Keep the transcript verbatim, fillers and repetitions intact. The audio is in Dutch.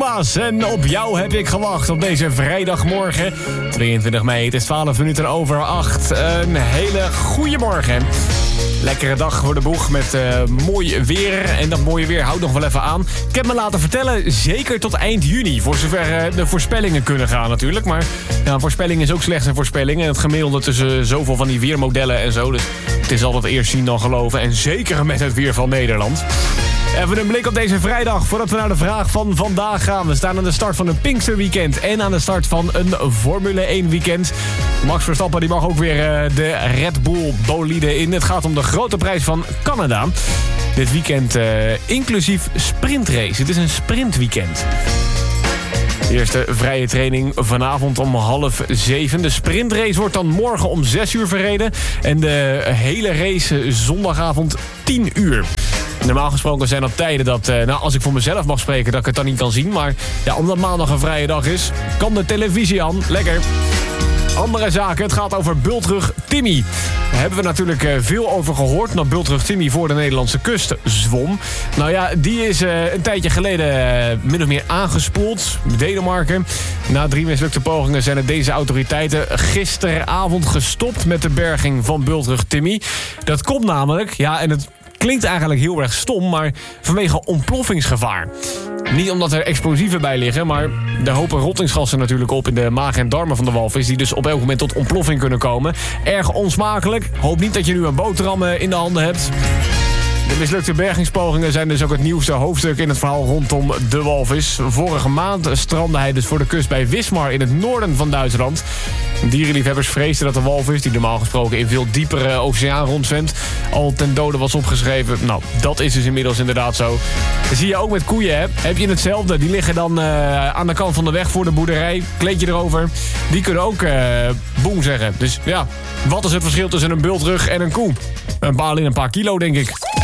Puma's. En op jou heb ik gewacht op deze vrijdagmorgen. tweeëntwintig mei, het is twaalf minuten over acht. Een hele goede morgen. Lekkere dag voor de boeg met uh, mooi weer. En dat mooie weer houdt nog wel even aan. Ik heb me laten vertellen, zeker tot eind juni. Voor zover uh, de voorspellingen kunnen gaan natuurlijk. Maar ja, een voorspelling is ook slechts een voorspelling. En het gemiddelde tussen zoveel van die weermodellen en zo. Dus het is altijd eerst zien dan geloven. En zeker met het weer van Nederland. Even een blik op deze vrijdag voordat we naar de vraag van vandaag gaan. We staan aan de start van een Pinksterweekend en aan de start van een Formule één weekend. Max Verstappen die mag ook weer uh, de Red Bull bolide in. Het gaat om de grote prijs van Canada. Dit weekend uh, inclusief sprintrace. Het is een sprintweekend. De eerste vrije training vanavond om half zeven. De sprintrace wordt dan morgen om zes uur verreden. En de hele race zondagavond tien uur. Normaal gesproken zijn dat tijden dat, uh, nou, als ik voor mezelf mag spreken, dat ik het dan niet kan zien. Maar ja, omdat maandag een vrije dag is, kan de televisie aan. Lekker. Andere zaken, het gaat over Bultrug Timmy. Daar hebben we natuurlijk uh, veel over gehoord. Dat Bultrug Timmy voor de Nederlandse kust zwom. Nou ja, die is uh, een tijdje geleden uh, min of meer aangespoeld. Denemarken. Na drie mislukte pogingen zijn het deze autoriteiten gisteravond gestopt met de berging van Bultrug Timmy. Dat komt namelijk, ja, en het klinkt eigenlijk heel erg stom, maar vanwege ontploffingsgevaar. Niet omdat er explosieven bij liggen, maar er hopen rottingsgassen natuurlijk op in de maag en darmen van de walvis, die dus op elk moment tot ontploffing kunnen komen. Erg onsmakelijk. Hoop niet dat je nu een boterham in de handen hebt. De mislukte bergingspogingen zijn dus ook het nieuwste hoofdstuk in het verhaal rondom de walvis. Vorige maand strandde hij dus voor de kust bij Wismar in het noorden van Duitsland. Dierenliefhebbers vreesden dat de walvis, die normaal gesproken in veel diepere oceaan rondzwemt, al ten dode was opgeschreven. Nou, dat is dus inmiddels inderdaad zo. Dat zie je ook met koeien, hè? Heb je hetzelfde? Die liggen dan uh, aan de kant van de weg voor de boerderij. Kleedje erover. Die kunnen ook uh, boem zeggen. Dus ja, wat is het verschil tussen een bultrug en een koe? Een paar, alleen een paar kilo, denk ik.